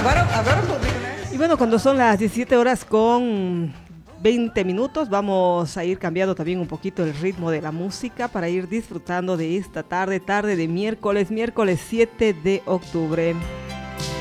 Agora um pouquinho, né? Y bueno, cuando son las 17 horas con 20 minutos, vamos a ir cambiando también un poquito el ritmo de la música para ir disfrutando de esta tarde de miércoles 7 de octubre.